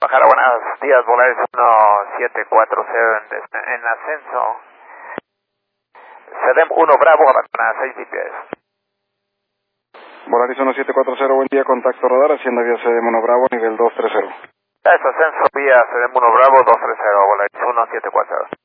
Bajara, buenos días, Volaris 1740 en ascenso. Sedem 1 Bravo, a 6 GPS. Volaris 1740, buen día, contacto radar, hacienda vía CDM 1 Bravo, nivel 230. Es ascenso vía Sedem 1 Bravo 230, Volaris 1740.